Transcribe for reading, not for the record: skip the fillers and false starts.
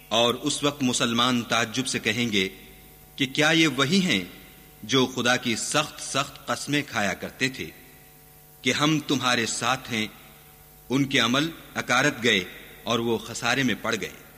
और उस वक्त मुसलमान ताज्जुब से कहेंगे कि क्या ये वही हैं जो खुदा की सख्त सख्त कस्में खाया करते थे कि हम तुम्हारे साथ हैं। उनके अमल अकारत गए और वो खसारे में पड़ गए।